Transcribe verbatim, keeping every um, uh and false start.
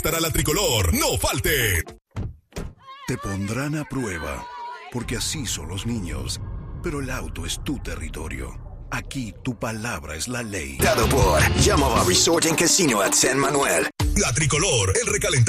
Estará la tricolor, no falte. Te pondrán a prueba, porque así son los niños. Pero el auto es tu territorio. Aquí tu palabra es la ley. Dado por Yamava Resort and Casino at San Manuel. La tricolor, el recalentado.